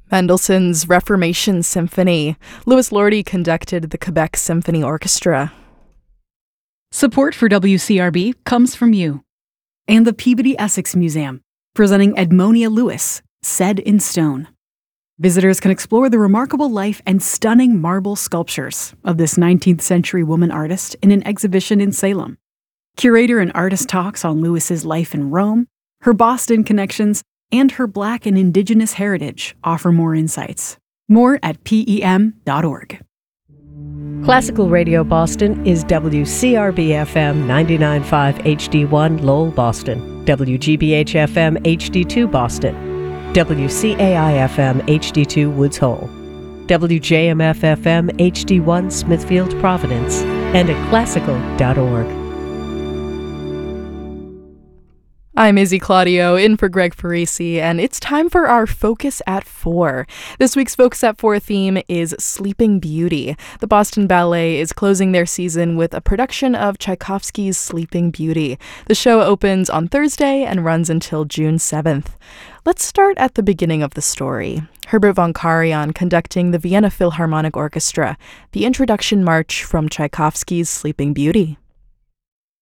Mendelssohn's Reformation Symphony. Louis Lordy conducted the Quebec Symphony Orchestra. Support for WCRB comes from you and the Peabody Essex Museum, presenting Edmonia Lewis, Set in Stone. Visitors can explore the remarkable life and stunning marble sculptures of this 19th century woman artist in an exhibition in Salem. Curator and artist talks on Lewis's life in Rome, her Boston connections, and her Black and Indigenous heritage offer more insights. More at PEM.org. Classical Radio Boston is WCRB-FM 99.5 HD1 Lowell, Boston, WGBH-FM HD2 Boston, WCAI-FM HD2 Woods Hole, WJMF-FM HD1 Smithfield, Providence, and at classical.org. I'm Izzy Claudio, in for Greg Parisi, and it's time for our Focus at 4. This week's Focus at 4 theme is Sleeping Beauty. The Boston Ballet is closing their season with a production of Tchaikovsky's Sleeping Beauty. The show opens on Thursday and runs until June 7th. Let's start at the beginning of the story. Herbert von Karajan conducting the Vienna Philharmonic Orchestra, the introduction march from Tchaikovsky's Sleeping Beauty.